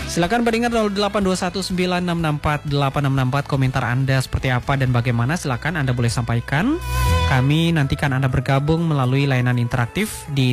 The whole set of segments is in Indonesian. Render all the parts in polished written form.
Silakan pendengar 082196648664 komentar Anda seperti apa dan bagaimana, silakan Anda boleh sampaikan. Kami nantikan Anda bergabung melalui layanan interaktif di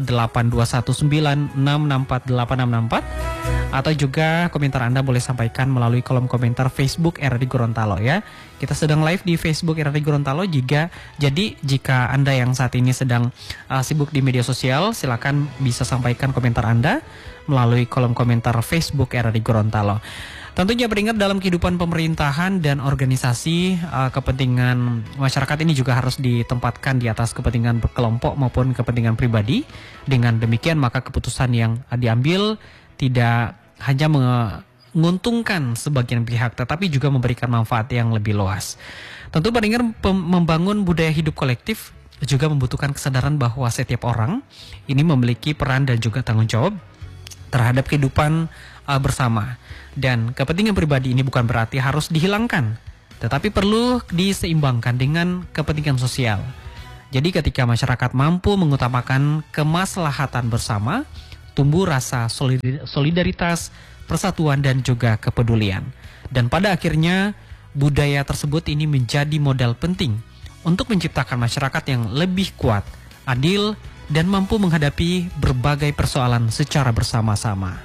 082196648664 atau juga komentar Anda boleh sampaikan melalui kolom komentar Facebook RRI Gorontalo ya. Kita sedang live di Facebook RRI Gorontalo jika Anda yang saat ini sedang sibuk di media sosial, silakan bisa sampaikan komentar Anda melalui kolom komentar Facebook RRI Gorontalo. Tentunya beringat dalam kehidupan pemerintahan dan organisasi, kepentingan masyarakat ini juga harus ditempatkan di atas kepentingan berkelompok maupun kepentingan pribadi. Dengan demikian maka keputusan yang diambil tidak hanya menguntungkan sebagian pihak tetapi juga memberikan manfaat yang lebih luas. Tentu pendengar, membangun budaya hidup kolektif juga membutuhkan kesadaran bahwa setiap orang ini memiliki peran dan juga tanggung jawab terhadap kehidupan bersama. Dan kepentingan pribadi ini bukan berarti harus dihilangkan, tetapi perlu diseimbangkan dengan kepentingan sosial. Jadi ketika masyarakat mampu mengutamakan kemaslahatan bersama, tumbuh rasa solidaritas, persatuan dan juga kepedulian. Dan pada akhirnya budaya tersebut ini menjadi modal penting untuk menciptakan masyarakat yang lebih kuat, adil, dan mampu menghadapi berbagai persoalan secara bersama-sama.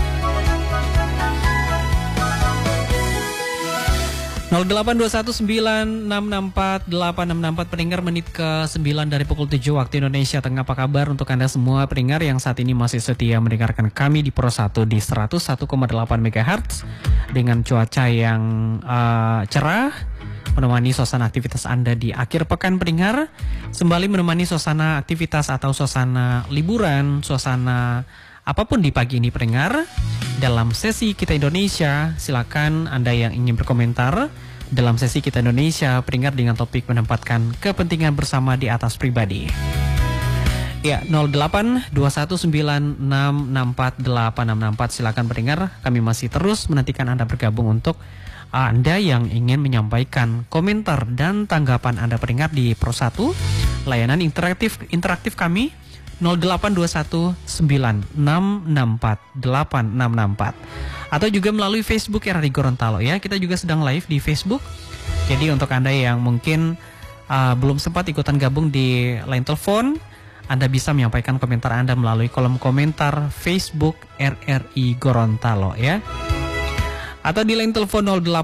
082196648664 pendengar, menit ke-9 dari pukul 7 waktu Indonesia Tengah. Apa kabar untuk Anda semua pendengar yang saat ini masih setia mendengarkan kami di Pro 1 di 101,8 MHz dengan cuaca yang cerah, menemani suasana aktivitas Anda di akhir pekan pendengar, sembali menemani suasana aktivitas atau suasana liburan, suasana apapun di pagi ini pendengar. Dalam sesi Kita Indonesia, silakan Anda yang ingin berkomentar dalam sesi Kita Indonesia pendengar dengan topik menempatkan kepentingan bersama di atas pribadi. Ya, 082196648664 silakan pendengar, kami masih terus menantikan Anda bergabung untuk Anda yang ingin menyampaikan komentar dan tanggapan Anda pendengar di Pro 1, layanan interaktif kami 082196648664 atau juga melalui Facebook RRI Gorontalo ya. Kita juga sedang live di Facebook. Jadi untuk Anda yang mungkin belum sempat ikutan gabung di line telepon, Anda bisa menyampaikan komentar Anda melalui kolom komentar Facebook RRI Gorontalo ya. Atau di line telepon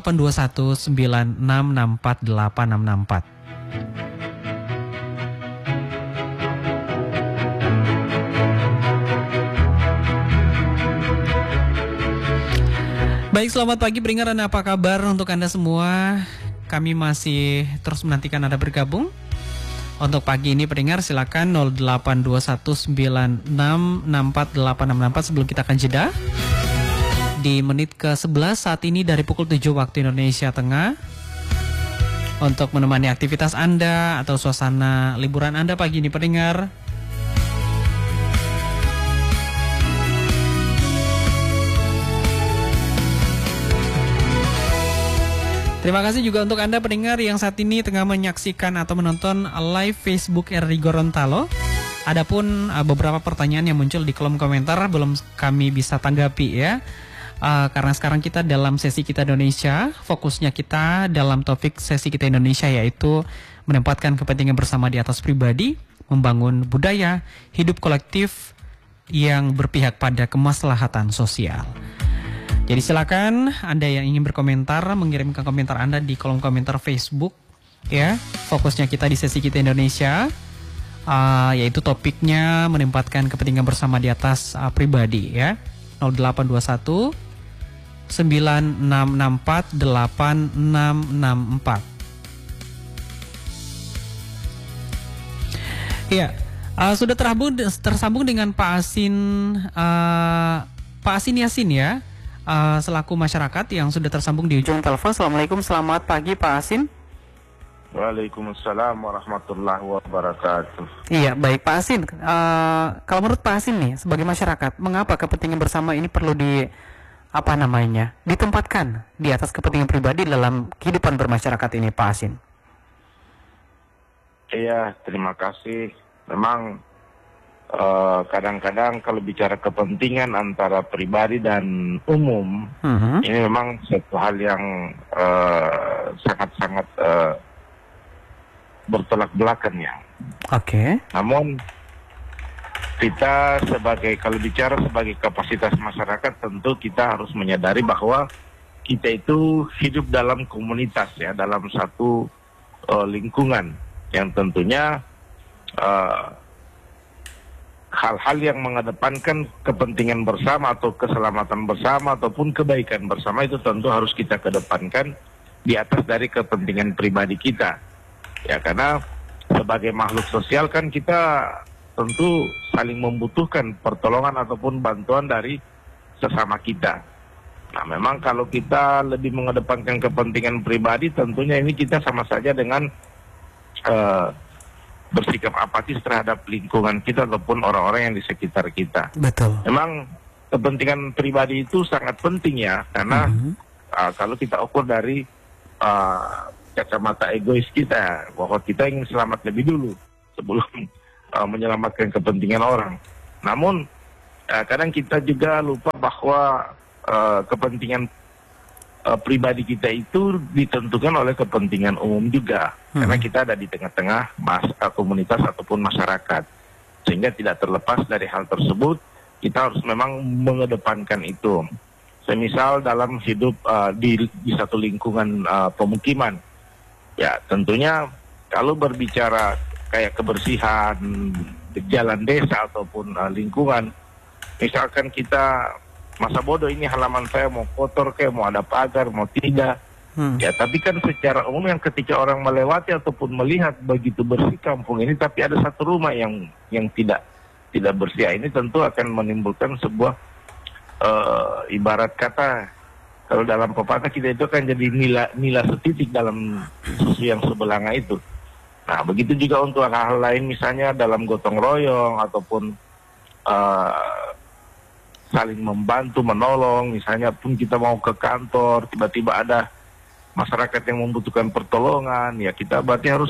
082196648664. Baik, selamat pagi pendengar, apa kabar untuk Anda semua? Kami masih terus menantikan Anda bergabung. Untuk pagi ini pendengar silakan 082196648664 sebelum kita akan jeda. Di menit ke-11 saat ini dari pukul 7 waktu Indonesia Tengah, untuk menemani aktivitas Anda atau suasana liburan Anda pagi ini pendengar. Terima kasih juga untuk Anda pendengar yang saat ini tengah menyaksikan atau menonton live Facebook RRI Gorontalo. Adapun beberapa pertanyaan yang muncul di kolom komentar belum kami bisa tanggapi ya. Karena sekarang kita dalam sesi Kita Indonesia, fokusnya kita dalam topik sesi Kita Indonesia yaitu menempatkan kepentingan bersama di atas pribadi, membangun budaya hidup kolektif yang berpihak pada kemaslahatan sosial. Jadi silakan Anda yang ingin berkomentar mengirimkan komentar Anda di kolom komentar Facebook ya. Fokusnya kita di sesi Kita Indonesia, yaitu topiknya menempatkan kepentingan bersama di atas pribadi ya. 0821 9664 8664. Ya, sudah tersambung dengan Pak Asin Yasin ya. Selaku masyarakat yang sudah tersambung di ujung telepon. Assalamualaikum, selamat pagi Pak Asin. Waalaikumsalam warahmatullahi wabarakatuh. Iya, baik Pak Asin. Kalau menurut Pak Asin nih, sebagai masyarakat, mengapa kepentingan bersama ini perlu ditempatkan di atas kepentingan pribadi dalam kehidupan bermasyarakat ini, Pak Asin? Iya, terima kasih. Memang kadang-kadang kalau bicara kepentingan antara pribadi dan umum, ini memang satu hal yang sangat-sangat bertolak belakang ya. Oke. Namun kita kalau bicara sebagai kapasitas masyarakat, tentu kita harus menyadari bahwa kita itu hidup dalam komunitas ya, dalam satu lingkungan yang tentunya hal-hal yang mengedepankan kepentingan bersama atau keselamatan bersama ataupun kebaikan bersama itu tentu harus kita kedepankan di atas dari kepentingan pribadi kita. Ya, karena sebagai makhluk sosial kan kita tentu saling membutuhkan pertolongan ataupun bantuan dari sesama kita. Nah, memang kalau kita lebih mengedepankan kepentingan pribadi, tentunya ini kita sama saja dengan bersikap apatis terhadap lingkungan kita ataupun orang-orang yang di sekitar kita. Betul. Memang kepentingan pribadi itu sangat penting ya, karena kalau kita ukur dari kacamata egois kita, bahwa kita ingin selamat lebih dulu sebelum menyelamatkan kepentingan orang. Namun kadang kita juga lupa bahwa kepentingan pribadi kita itu ditentukan oleh kepentingan umum juga, karena kita ada di tengah-tengah komunitas ataupun masyarakat, sehingga tidak terlepas dari hal tersebut kita harus memang mengedepankan itu. Semisal dalam hidup di satu lingkungan pemukiman, ya tentunya kalau berbicara kayak kebersihan jalan desa ataupun lingkungan, misalkan kita masa bodoh ini halaman saya mau kotor kayak mau ada pagar mau tidak, ya tapi kan secara umum yang ketika orang melewati ataupun melihat begitu bersih kampung ini, tapi ada satu rumah yang tidak bersih, ini tentu akan menimbulkan sebuah ibarat kata kalau dalam pepatah kita itu kan jadi nila setitik dalam susu yang sebelanga itu. Nah begitu juga untuk hal-hal lain, misalnya dalam gotong royong ataupun saling membantu, menolong. Misalnya pun kita mau ke kantor, tiba-tiba ada masyarakat yang membutuhkan pertolongan, ya kita berarti harus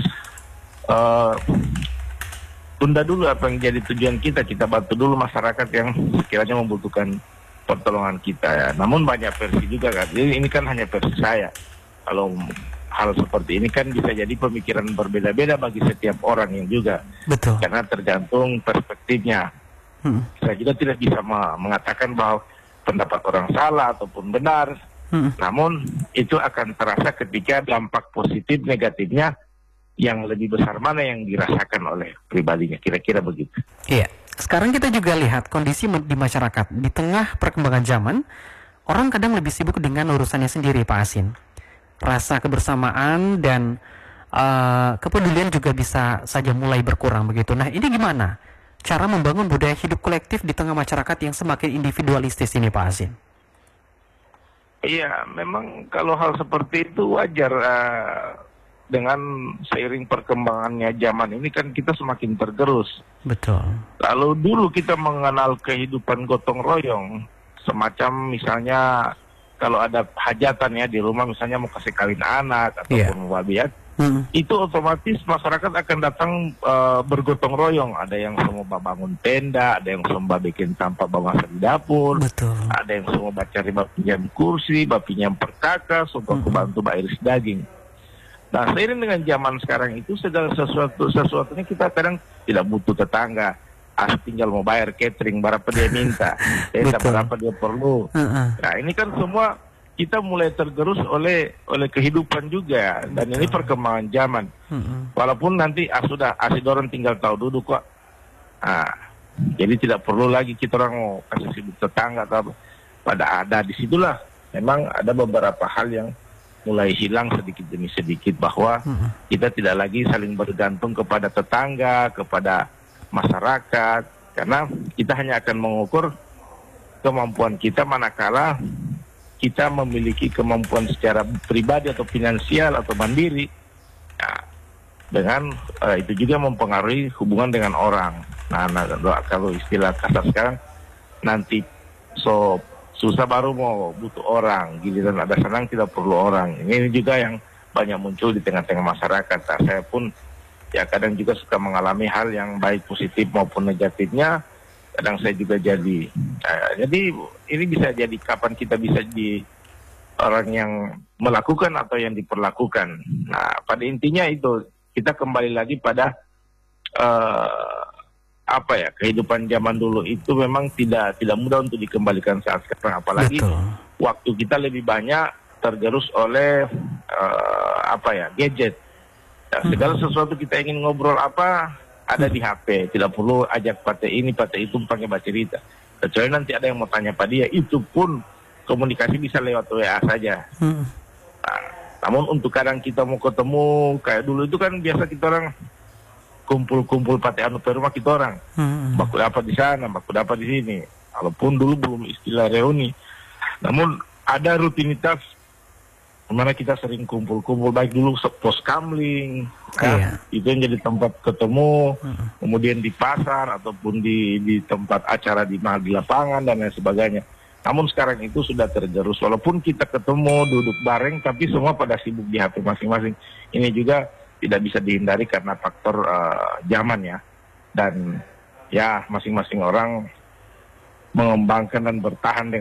tunda dulu apa yang jadi tujuan kita bantu dulu masyarakat yang sekiranya membutuhkan pertolongan kita ya. Namun banyak versi juga kan, jadi ini kan hanya versi saya. Kalau hal seperti ini kan bisa jadi pemikiran berbeda-beda bagi setiap orang yang juga. Betul. Karena tergantung perspektifnya. Saya juga tidak bisa mengatakan bahwa pendapat orang salah ataupun benar. Namun itu akan terasa ketika dampak positif negatifnya yang lebih besar mana yang dirasakan oleh pribadinya. Kira-kira begitu. Iya. Sekarang kita juga lihat kondisi di masyarakat. Di tengah perkembangan zaman, orang kadang lebih sibuk dengan urusannya sendiri, Pak Asin. Rasa kebersamaan dan kepedulian juga bisa saja mulai berkurang begitu. Nah, ini gimana cara membangun budaya hidup kolektif di tengah masyarakat yang semakin individualistis ini, Pak Asin? Iya, memang kalau hal seperti itu wajar. Dengan seiring perkembangannya zaman ini kan kita semakin tergerus. Betul. Kalau dulu kita mengenal kehidupan gotong royong, semacam misalnya kalau ada hajatan ya di rumah, misalnya mau kasih kawin anak ataupun wabiat, itu otomatis masyarakat akan datang bergotong royong. Ada yang semua bangun tenda, ada yang semua bikin sampah bawah di dapur, betul. Ada yang semua cari pinjam kursi, pinjam perkakas untuk bantu iris daging. Nah, seiring dengan zaman sekarang itu segala sesuatunya kita kadang tidak butuh tetangga. Tinggal mau bayar catering berapa dia minta, berapa dia perlu. Nah, ini kan semua kita mulai tergerus oleh kehidupan juga, dan ini perkembangan zaman. Walaupun nanti sudah dorong tinggal tahu duduk kok. Nah, jadi tidak perlu lagi kita orang mau kasih sibuk tetangga atau pada ada disitulah. Memang ada beberapa hal yang mulai hilang sedikit demi sedikit, bahwa kita tidak lagi saling bergantung kepada tetangga, kepada masyarakat, karena kita hanya akan mengukur kemampuan kita manakala kita memiliki kemampuan secara pribadi atau finansial atau mandiri. Nah, dengan itu juga mempengaruhi hubungan dengan orang. Nah, kalau istilah kasar sekarang, nanti susah baru mau butuh orang, giliran ada senang tidak perlu orang. Ini juga yang banyak muncul di tengah-tengah masyarakat. Nah, saya pun ya kadang juga suka mengalami hal yang baik positif maupun negatifnya. Kadang saya juga jadi ini bisa jadi kapan kita bisa di orang yang melakukan atau yang diperlakukan. Nah, pada intinya itu kita kembali lagi pada kehidupan zaman dulu itu memang tidak mudah untuk dikembalikan saat sekarang, apalagi Betul. waktu kita lebih banyak tergerus oleh gadget. Ya, segala sesuatu kita ingin ngobrol ada di HP, tidak perlu ajak partai ini partai itu pakai baca cerita. Kecuali nanti ada yang mau tanya pada dia, itu pun komunikasi bisa lewat WA saja. Nah, namun untuk kadang kita mau ketemu kayak dulu itu kan biasa kita orang kumpul-kumpul partai anu rumah kita orang. Baku dapat di sana, baku dapat di sini. Walaupun dulu belum istilah reuni. Namun ada rutinitas dimana kita sering kumpul-kumpul, baik dulu pos kamling, itu yang jadi tempat ketemu, kemudian di pasar ataupun di tempat acara di lapangan dan lain sebagainya. Namun sekarang itu sudah tergerus, walaupun kita ketemu duduk bareng, tapi semua pada sibuk di HP masing-masing. Ini juga tidak bisa dihindari karena faktor zaman ya, dan ya masing-masing orang mengembangkan dan bertahan dengan